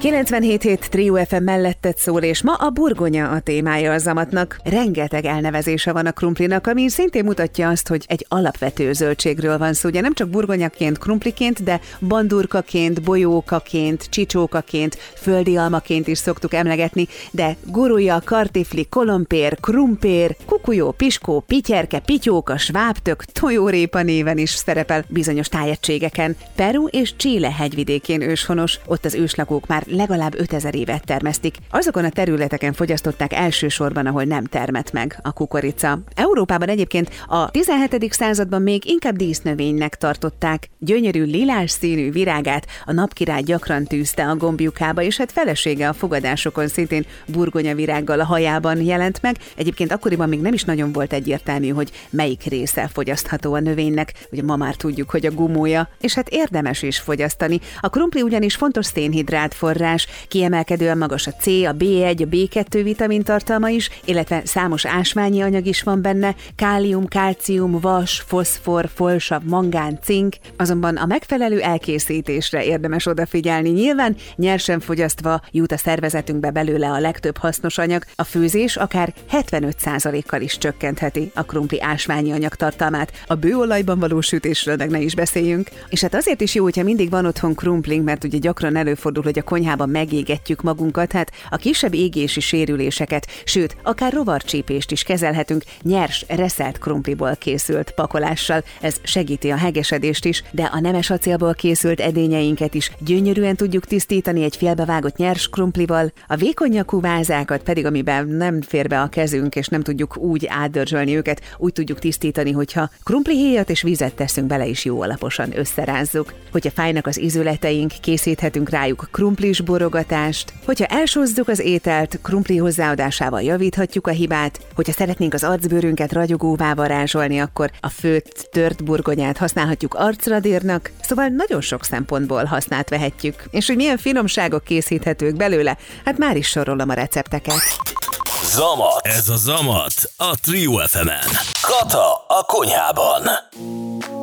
97.7 Trio FM melletted szól, és ma a burgonya a témája a zamatnak. Rengeteg elnevezése van a krumplinak, ami szintén mutatja azt, hogy egy alapvető zöldségről van szó. Ugye nem csak burgonyaként, krumpliként, de bandurkaként, bolyókaként, csicsókaként, földi almaként is szoktuk emlegetni, de gurulya, kartifli, kolompér, krumpér, kukujó, piskó, pityerke, pityóka, svábtök, tojórépa néven is szerepel bizonyos tájegységeken. Peru és Chile hegyvidékén őshonos, ott az őslakók már legalább 5000 évet termesztik. Azokon a területeken fogyasztották elsősorban, ahol nem termett meg a kukorica. Európában egyébként a 17. században még inkább dísznövénynek tartották. Gyönyörű lilás színű virágát a napkirály gyakran tűzte a gombjukába, és hát felesége a fogadásokon szintén burgonyavirággal a hajában jelent meg. Egyébként akkoriban még nem is nagyon volt egyértelmű, hogy melyik része fogyasztható a növénynek. Ugye ma már tudjuk, hogy a gumója, és hát érdemes is fogyasztani. A krumpli ugyanis fontos szénhidrát forrás, kiemelkedően magas a C, a B1, a B2 vitamintartalma is, illetve számos ásványi anyag is van benne, kálium, kálcium, vas, foszfor, folsav, mangán, cink, azonban a megfelelő elkészítésre érdemes odafigyelni. Nyilván nyersen fogyasztva jut a szervezetünkbe belőle a legtöbb hasznos anyag, a főzés akár 75%-kal is csökkentheti a krumpli ásványi anyag tartalmát. A bőolajban való sütésről meg ne is beszéljünk. És hát azért is jó, hogyha mindig van otthon krumplink, mert ugye gyakran előfordul, hogy a konyhában megégetjük magunkat, hát a kisebb égési sérüléseket, sőt, akár rovarcsípést is kezelhetünk nyers, reszelt krumpliból készült pakolással. Ez segíti a hegesedést is, de a nemes acélból készült edényeinket is gyönyörűen tudjuk tisztítani egy félbevágott nyers krumplival, a vékony nyakú vázákat pedig, amiben nem fér be a kezünk, és nem tudjuk úgy átdörzsölni őket, úgy tudjuk tisztítani, hogyha krumplihéjat és vizet teszünk bele, is jó alaposan összerázzuk. Hogyha fájnak az ízületeink, készíthetünk rájuk krumplis borogatást. Hogyha elsózzuk az ételt, krumpli hozzáadásával javíthatjuk a hibát. Hogyha szeretnénk az arcbőrünket ragyogóvá varázsolni, akkor a főtt, tört burgonyát használhatjuk arcradírnak, szóval nagyon sok szempontból használt vehetjük. És hogy milyen finomságok készíthetők belőle, hát már is sorolom a recepteket. Zamat. Ez a Zamat a Trio FM-en. Kata a konyhában.